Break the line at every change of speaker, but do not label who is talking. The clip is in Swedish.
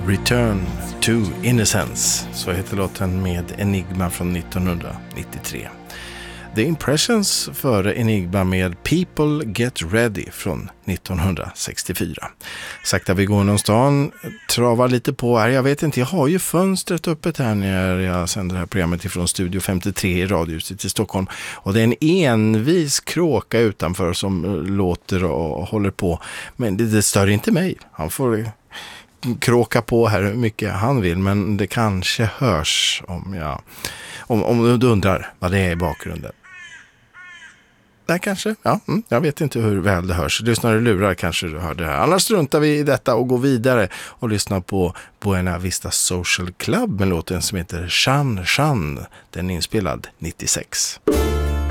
Return to Innocence, så heter låten med Enigma från 1993. The Impressions före Enigma med People Get Ready från 1964. Sakta vi går någonstans, travar lite på här. Jag vet inte, jag har ju fönstret öppet här när jag sänder det här programmet ifrån Studio 53 i Radiohuset i Stockholm. Och det är en envis kråka utanför som låter och håller på. Men det stör inte mig. Han får kråka på här hur mycket han vill, men det kanske hörs om du undrar vad det är i bakgrunden. Där kanske, jag vet inte hur väl det hörs. Lyssnar du lurar kanske du hör det här. Annars struntar vi i detta och går vidare och lyssnar på Buena Vista Social Club med låten som heter Shan Shan. Den är inspelad 96.